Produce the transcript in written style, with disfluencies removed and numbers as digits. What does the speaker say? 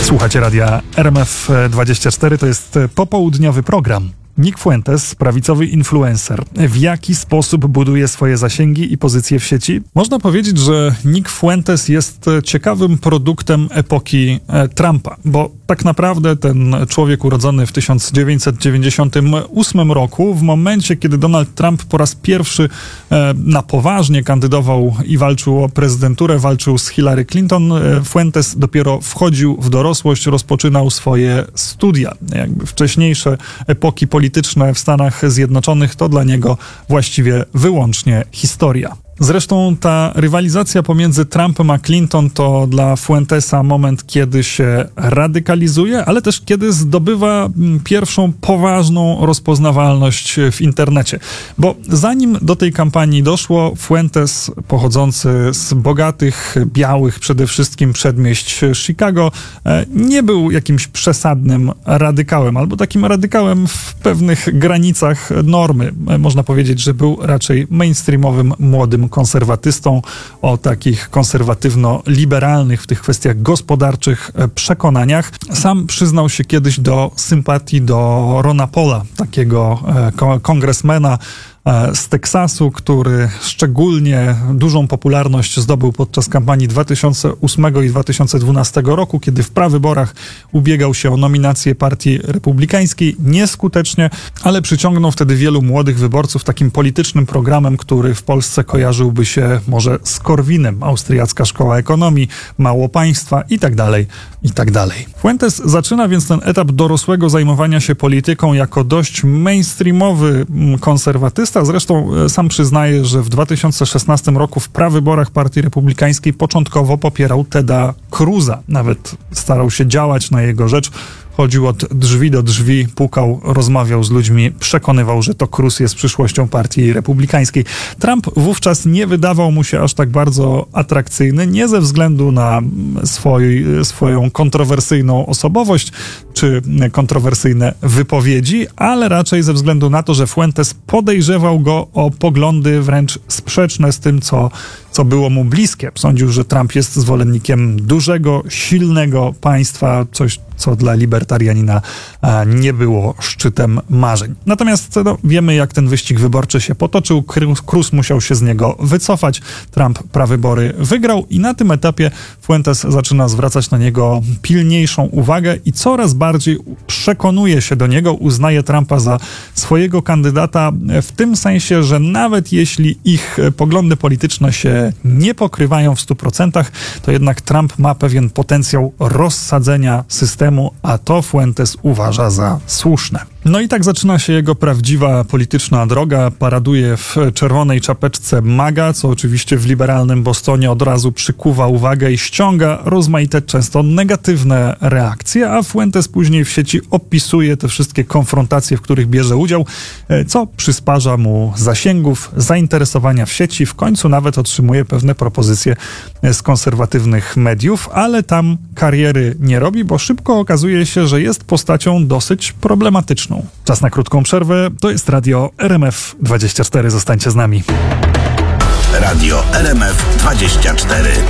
Słuchacie radia RMF24, to jest popołudniowy program. Nick Fuentes, prawicowy influencer. W jaki sposób buduje swoje zasięgi i pozycje w sieci? Można powiedzieć, że Nick Fuentes jest ciekawym produktem epoki Trumpa, bo tak naprawdę ten człowiek urodzony w 1998 roku, w momencie, kiedy Donald Trump po raz pierwszy na poważnie kandydował i walczył o prezydenturę, walczył z Hillary Clinton, Fuentes dopiero wchodził w dorosłość, rozpoczynał swoje studia. Jakby wcześniejsze epoki polityczne w Stanach Zjednoczonych to dla niego właściwie wyłącznie historia. Zresztą ta rywalizacja pomiędzy Trumpem a Clinton to dla Fuentesa moment, kiedy się radykalizuje, ale też kiedy zdobywa pierwszą poważną rozpoznawalność w internecie. Bo zanim do tej kampanii doszło, Fuentes, pochodzący z bogatych, białych przede wszystkim przedmieść Chicago, nie był jakimś przesadnym radykałem, albo takim radykałem w pewnych granicach normy. Można powiedzieć, że był raczej mainstreamowym młodym konserwatystą o takich konserwatywno-liberalnych w tych kwestiach gospodarczych przekonaniach. Sam przyznał się kiedyś do sympatii do Rona Paula, takiego kongresmena z Teksasu, który szczególnie dużą popularność zdobył podczas kampanii 2008 i 2012 roku, kiedy w prawyborach ubiegał się o nominację partii republikańskiej nieskutecznie, ale przyciągnął wtedy wielu młodych wyborców takim politycznym programem, który w Polsce kojarzyłby się może z Korwinem, austriacka szkoła ekonomii, mało państwa itd. Fuentes zaczyna więc ten etap dorosłego zajmowania się polityką jako dość mainstreamowy konserwatysta. Zresztą sam przyznaje, że w 2016 roku w prawyborach partii republikańskiej początkowo popierał Teda Cruz'a. Nawet starał się działać na jego rzecz. Chodził od drzwi do drzwi, pukał, rozmawiał z ludźmi, przekonywał, że to Cruz jest przyszłością partii republikańskiej. Trump wówczas nie wydawał mu się aż tak bardzo atrakcyjny, nie ze względu na swoją kontrowersyjną osobowość czy kontrowersyjne wypowiedzi, ale raczej ze względu na to, że Fuentes podejrzewał go o poglądy wręcz sprzeczne z tym, co było mu bliskie. Sądził, że Trump jest zwolennikiem dużego, silnego państwa, coś, co dla libertarianina nie było szczytem marzeń. Natomiast wiemy, jak ten wyścig wyborczy się potoczył. Cruz musiał się z niego wycofać. Trump prawybory wygrał i na tym etapie Fuentes zaczyna zwracać na niego pilniejszą uwagę i coraz bardziej przekonuje się do niego, uznaje Trumpa za swojego kandydata w tym sensie, że nawet jeśli ich poglądy polityczne się nie pokrywają w 100%, to jednak Trump ma pewien potencjał rozsadzenia systemu, a to Fuentes uważa za słuszne. No i tak zaczyna się jego prawdziwa polityczna droga. Paraduje w czerwonej czapeczce MAGA, co oczywiście w liberalnym Bostonie od razu przykuwa uwagę i ściąga rozmaite, często negatywne reakcje, a Fuentes później w sieci opisuje te wszystkie konfrontacje, w których bierze udział, co przysparza mu zasięgów, zainteresowania w sieci. W końcu nawet otrzymuje pewne propozycje z konserwatywnych mediów, ale tam kariery nie robi, bo szybko okazuje się, że jest postacią dosyć problematyczną. Czas na krótką przerwę. To jest radio RMF24. Zostańcie z nami. Radio RMF24.